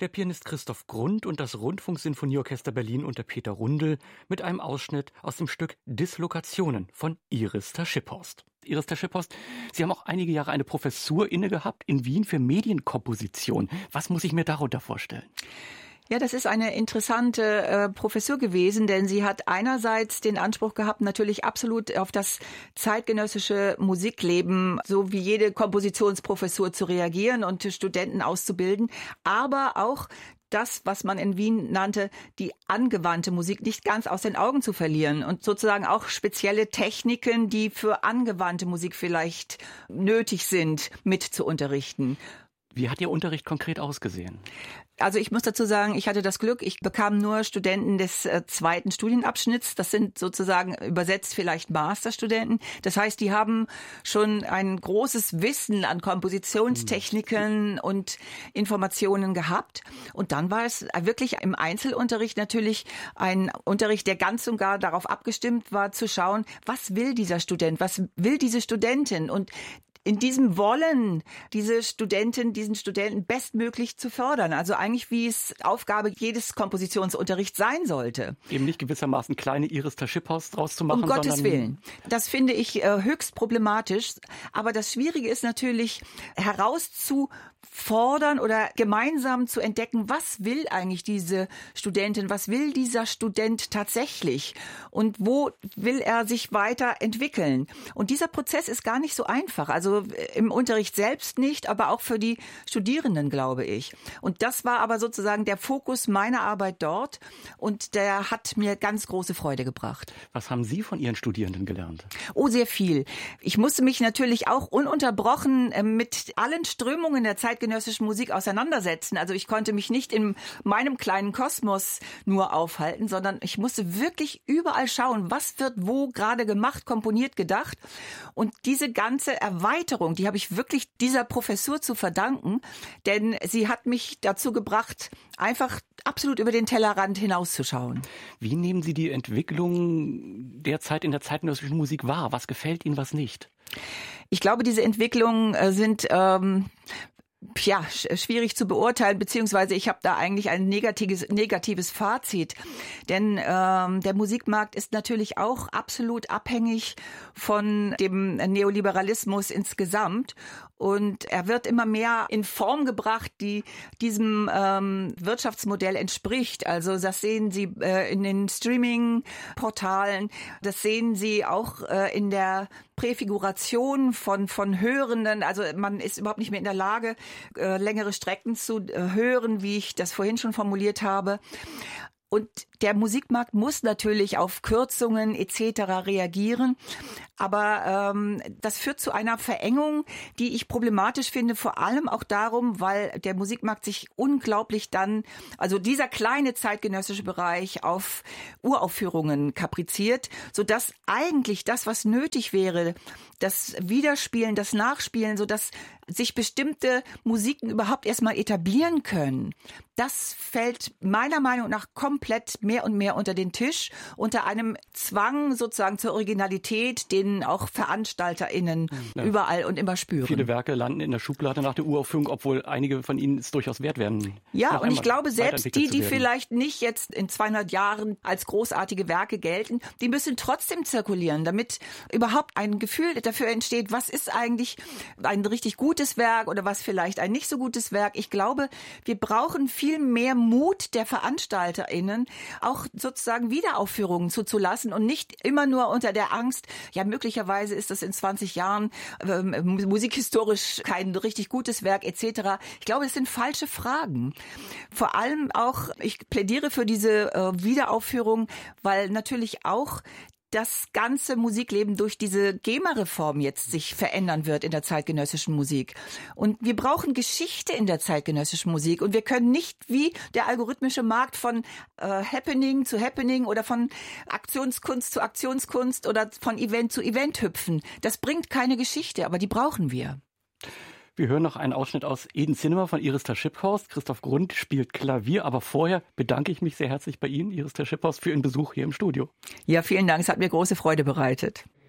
Der Pianist Christoph Grund und das Rundfunksinfonieorchester Berlin unter Peter Rundel mit einem Ausschnitt aus dem Stück Dislokationen von Iris Taschiphorst. Iris Taschiphorst, Sie haben auch einige Jahre eine Professur inne gehabt in Wien für Medienkomposition. Was muss ich mir darunter vorstellen? Ja, das ist eine interessante Professur gewesen, denn sie hat einerseits den Anspruch gehabt, natürlich absolut auf das zeitgenössische Musikleben, so wie jede Kompositionsprofessur zu reagieren und Studenten auszubilden, aber auch das, was man in Wien nannte, die angewandte Musik nicht ganz aus den Augen zu verlieren und sozusagen auch spezielle Techniken, die für angewandte Musik vielleicht nötig sind, mit zu unterrichten. Wie hat Ihr Unterricht konkret ausgesehen? Also ich muss dazu sagen, ich hatte das Glück, ich bekam nur Studenten des zweiten Studienabschnitts. Das sind sozusagen übersetzt vielleicht Masterstudenten. Das heißt, die haben schon ein großes Wissen an Kompositionstechniken und Informationen gehabt. Und dann war es wirklich im Einzelunterricht natürlich ein Unterricht, der ganz und gar darauf abgestimmt war, zu schauen, was will dieser Student, was will diese Studentin? Und in diesem Wollen, diese Studentin, diesen Studenten bestmöglich zu fördern. Also eigentlich, wie es Aufgabe jedes Kompositionsunterrichts sein sollte. Eben nicht gewissermaßen kleine Iris Taschiphorst draus zu machen, um Gottes Willen. Das finde ich höchst problematisch. Aber das Schwierige ist natürlich herauszufordern oder gemeinsam zu entdecken, was will eigentlich diese Studentin, was will dieser Student tatsächlich und wo will er sich weiterentwickeln. Und dieser Prozess ist gar nicht so einfach. Also im Unterricht selbst nicht, aber auch für die Studierenden, glaube ich. Und das war aber sozusagen der Fokus meiner Arbeit dort und der hat mir ganz große Freude gebracht. Was haben Sie von Ihren Studierenden gelernt? Oh, sehr viel. Ich musste mich natürlich auch ununterbrochen mit allen Strömungen der zeitgenössischen Musik auseinandersetzen. Also ich konnte mich nicht in meinem kleinen Kosmos nur aufhalten, sondern ich musste wirklich überall schauen, was wird wo gerade gemacht, komponiert, gedacht. Und diese ganze Erweiterung, die habe ich wirklich dieser Professur zu verdanken, denn sie hat mich dazu gebracht, einfach absolut über den Tellerrand hinauszuschauen. Wie nehmen Sie die Entwicklung derzeit in der zeitgenössischen Musik wahr? Was gefällt Ihnen, was nicht? Ich glaube, diese Entwicklungen sind schwierig zu beurteilen, beziehungsweise ich habe da eigentlich ein negatives Fazit. Denn der Musikmarkt ist natürlich auch absolut abhängig von dem Neoliberalismus insgesamt. Und er wird immer mehr in Form gebracht, die diesem Wirtschaftsmodell entspricht. Also das sehen Sie in den Streaming-Portalen, das sehen Sie auch in der Präfiguration von Hörenden. Also man ist überhaupt nicht mehr in der Lage, längere Strecken zu hören, wie ich das vorhin schon formuliert habe. Und der Musikmarkt muss natürlich auf Kürzungen etc. reagieren. Aber das führt zu einer Verengung, die ich problematisch finde, vor allem auch darum, weil der Musikmarkt sich unglaublich also dieser kleine zeitgenössische Bereich auf Uraufführungen kapriziert, sodass eigentlich das, was nötig wäre, das Widerspielen, das Nachspielen, sodass sich bestimmte Musiken überhaupt erstmal etablieren können, das fällt meiner Meinung nach komplett mehr und mehr unter den Tisch, unter einem Zwang sozusagen zur Originalität, den auch VeranstalterInnen überall und immer spüren. Viele Werke landen in der Schublade nach der Uraufführung, obwohl einige von ihnen es durchaus wert werden. Ja, und ich glaube, selbst die vielleicht nicht jetzt in 200 Jahren als großartige Werke gelten, die müssen trotzdem zirkulieren, damit überhaupt ein Gefühl dafür entsteht, was ist eigentlich ein richtig gutes Werk oder was vielleicht ein nicht so gutes Werk. Ich glaube, wir brauchen viel mehr Mut der VeranstalterInnen, auch sozusagen Wiederaufführungen zuzulassen und nicht immer nur unter der Angst, ja, möglicherweise ist das in 20 Jahren musikhistorisch kein richtig gutes Werk etc. Ich glaube, es sind falsche Fragen. Vor allem auch, ich plädiere für diese Wiederaufführung, weil natürlich auch das ganze Musikleben durch diese GEMA-Reform jetzt sich verändern wird in der zeitgenössischen Musik. Und wir brauchen Geschichte in der zeitgenössischen Musik. Und wir können nicht wie der algorithmische Markt von Happening zu Happening oder von Aktionskunst zu Aktionskunst oder von Event zu Event hüpfen. Das bringt keine Geschichte, aber die brauchen wir. Wir hören noch einen Ausschnitt aus Eden Cinema von Iris Taschiphorst. Christoph Grund spielt Klavier, aber vorher bedanke ich mich sehr herzlich bei Ihnen, Iris Taschiphorst, für Ihren Besuch hier im Studio. Ja, vielen Dank. Es hat mir große Freude bereitet.